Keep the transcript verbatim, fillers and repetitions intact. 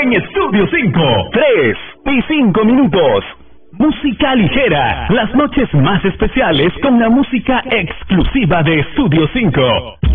en Estudio cinco. tres y cinco minutos. Música ligera. Las noches más especiales con la música exclusiva de Estudio cinco.